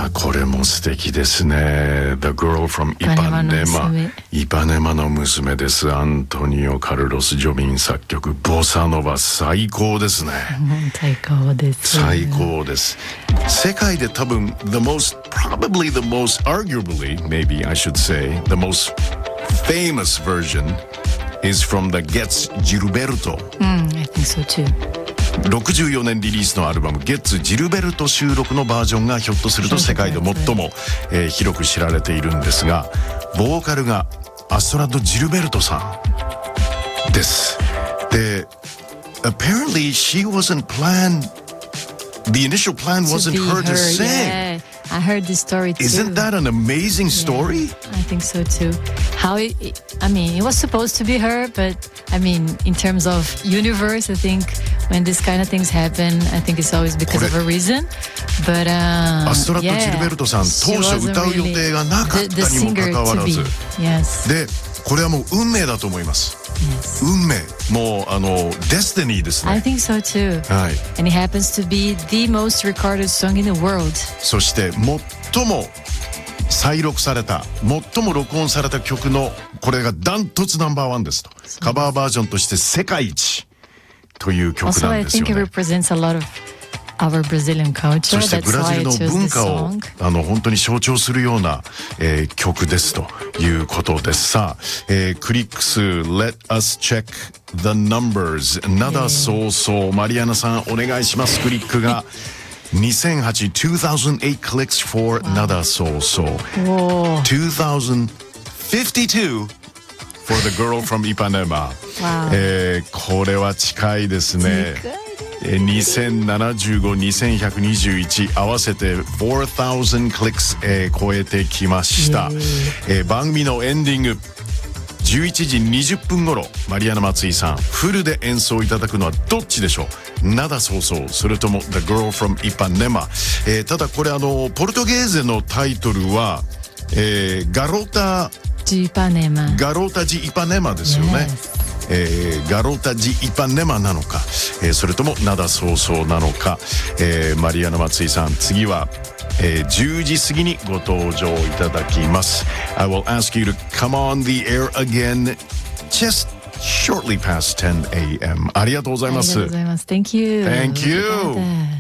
これも素敵ですね。The Girl from Ipanema。イパネマの娘です。アントニオ・カルロス・ジョビン作曲、ボサノバ、最高ですね。 最高です。 最高です。世界で多分 probably the most, arguably, maybe I should say, the most famous version is from the Getz Gilberto. I think so too. 64年リリースのアルバムゲッツ・ジルベルト収録のバージョンがひょっとすると世界で最も、広く知られているんですが、ボーカルがアストラッド・ジルベルトさんです。で、apparently she wasn't planned, the initial plan wasn't her to sing. Yeah. I heard this story too. Isn't that an amazing story? Yeah, I think so too. It was supposed to be her, but I mean, in terms of universe, I think when this kind of things happen, I think it's always because of a reason. But アストラッド・ジルベルトさん、当初歌う予定がなかったにもかかわらず、で、これはもう運命だと思います。運命、もうDestiny ですね。 I think so too. はい。 And it happens to be the most recorded song in the world. そして最も再録された、最も録音された曲のこれがダントツナンバーワンですと。カバーバージョンとして世界一という曲なんですよね。 Also, I think it represents a lot of our Brazilian culture. そしてブラジルの文化を本当に象徴するような、曲ですということです。さあ、クリック数 Let us check the numbers. Nada So So。マリアナさんお願いします。クリックが2008 clicks for Nada So So。2052 for the girl from Ipanema。これは近いですね。2075、2121合わせて4000クリックス、超えてきました。番組のエンディング11時20分頃、マリアナ松井さんフルで演奏いただくのはどっちでしょう。Nada So So、それとも The Girl from Ipanema。ただこれポルトゲーゼのタイトルは、ガロタジ・イパネマですよね。ガロタジ・イパネマなのか、それともナダソーソーなのか、マリアナ松井さん、次は、10時過ぎにご登場いただきます。I will ask you to come on the air again just shortly past 10 a.m. ありがとうございます。 Thank you. Thank you.